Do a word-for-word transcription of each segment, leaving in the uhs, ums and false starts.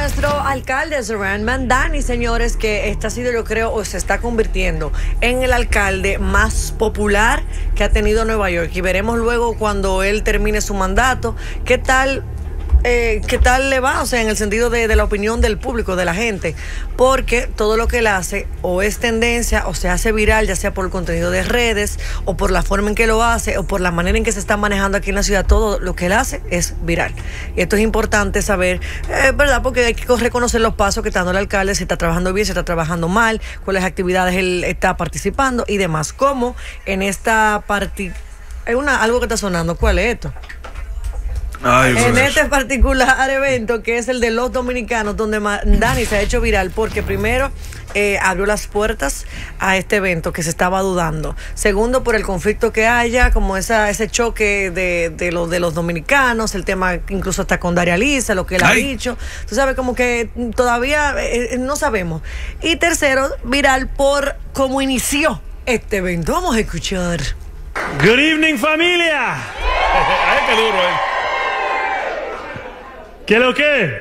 nuestro alcalde, Zoran Mandani, señores, que está sido, yo creo, o se está convirtiendo en el alcalde más popular que ha tenido Nueva York. Y veremos luego cuando él termine su mandato, qué tal... Eh, ¿qué tal le va? O sea, en el sentido de, de la opinión del público, de la gente, porque todo lo que él hace o es tendencia o se hace viral, ya sea por el contenido de redes o por la forma en que lo hace o por la manera en que se está manejando aquí en la ciudad. Todo lo que él hace es viral. Y esto es importante saber, eh, ¿verdad? Porque hay que reconocer los pasos que está dando el alcalde, si está trabajando bien, si está trabajando mal, cuáles actividades él está participando y demás. Como en esta parte, hay una, algo que está sonando. ¿Cuál es esto? Ay, en este particular evento, que es el de los dominicanos, donde Dani se ha hecho viral porque primero eh, abrió las puertas a este evento que se estaba dudando. Segundo, por el conflicto que haya, como esa, ese choque de, de, los, de los dominicanos, el tema incluso está con Daria Lisa, lo que él Ay. ha dicho. Tú sabes, como que todavía eh, no sabemos. Y tercero, viral por cómo inició este evento. Vamos a escuchar. Good evening, familia. Ay, qué duro, eh. ¿Qué lo que?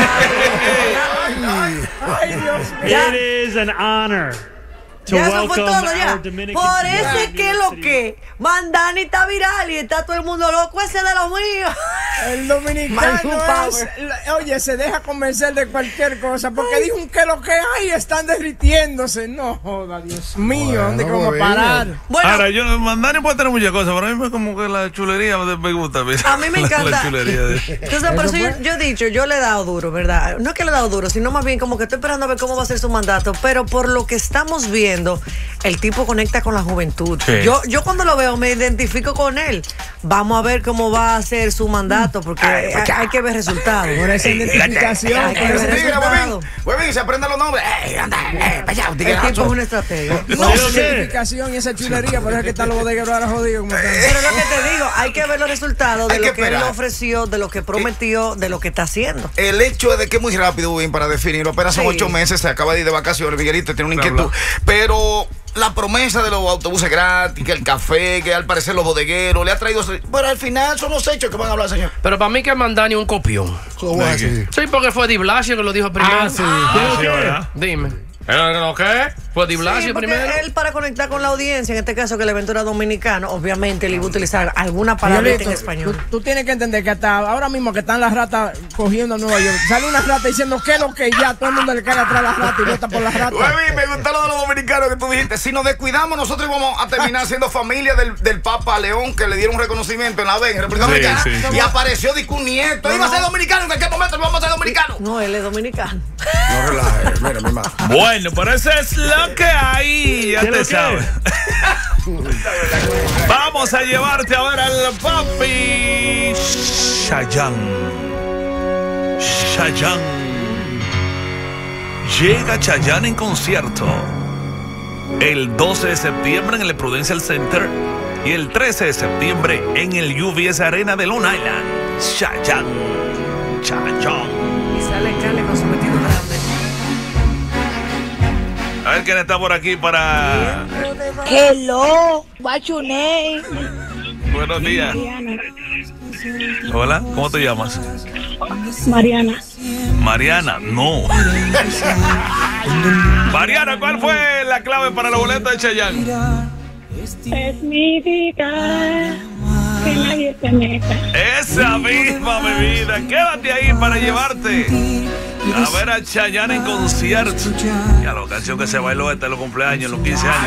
Ay, ay, Dios mío. It is an honor to ya eso fue welcome todo, ya. our Dominican Por eso es que lo City. que Mandani está viral y está todo el mundo loco, ese de los míos. El dominicano es, oye, se deja convencer de cualquier cosa porque Ay. dijo que lo que hay están derritiéndose. No joda, Dios mío, ¿dónde bueno, vamos a parar? Bueno, ahora, yo, Mandani puede tener muchas cosas, pero a mí me como que la chulería me gusta. A mí me encanta. La, la chulería de... Entonces, por eso yo, yo he dicho, yo le he dado duro, ¿verdad? No es que le he dado duro, sino más bien como que estoy esperando a ver cómo va a ser su mandato, pero por lo que estamos viendo, el tipo conecta con la juventud. Sí. Yo, yo cuando lo veo me identifico con él. Vamos a ver cómo va a ser su mandato, porque Ay, hay, hay que ver resultados. Por esa identificación. Hay que ver resultados. Huevín, se aprende los nombres. Ey, anda, ey, allá, el tipo es una estrategia. No, esa identificación y esa chulería, por eso es que está los bodegueros ahora jodidos. Pero lo que te digo, hay que ver los resultados de hay lo que, que él ofreció, de lo que prometió, de lo que está haciendo. El hecho es de que es muy rápido, Huevín, para definirlo. Apenas son sí. ocho meses, se acaba de ir de vacaciones. Miguelito tiene una inquietud. Pero la promesa de los autobuses gratis, que el café, que al parecer los bodegueros, le ha traído... Pero al final son los hechos que van a hablar, señor. Pero para mí que Mandani es un copión. ¿Cómo así? Sí, porque fue Di Blasio que lo dijo primero. Ah, sí. Ah, sí, ¿verdad? Dime. ¿Pero qué? Fue Di Blasio sí, primero. Él, para conectar con la audiencia, en este caso que el evento era dominicano, obviamente él iba a utilizar alguna palabra en español. Tú, tú tienes que entender que hasta ahora mismo que están las ratas cogiendo a Nueva York, sale una rata diciendo que lo que ya todo el mundo le cae atrás a las ratas y vota por las ratas. Uy, me gustó lo de los dominicanos que tú dijiste. Si nos descuidamos, nosotros íbamos a terminar siendo familia del, del Papa León, que le dieron un reconocimiento en la vez, en República sí, Dominicana. Sí, sí. Y apareció de un nieto. No, iba a ser dominicano, en cualquier momento vamos a ser dominicano. No, él es dominicano. No relajes, mira, mi hermano. Bueno, pero eso es lo que hay, ya te sabes. Vamos a llevarte a ver al papi Chayanne. Chayanne. Llega Chayanne en concierto el doce de septiembre en el Prudential Center y el trece de septiembre en el U B S Arena de Long Island. Chayanne. Chayanne. Y sale Cale con su vestido grande. A ver quién está por aquí para... Hello, what's your name? Buenos días. Mariana. Hola, ¿cómo te llamas? Mariana. Mariana, no. Mariana, ¿cuál fue la clave para la boleta de Chayanne? Es mi vida, que nadie se meta. Esa misma, mi vida. Quédate ahí para llevarte a ver a Chayanne en concierto. Y a la canción que se bailó hasta los cumpleaños, los quince años.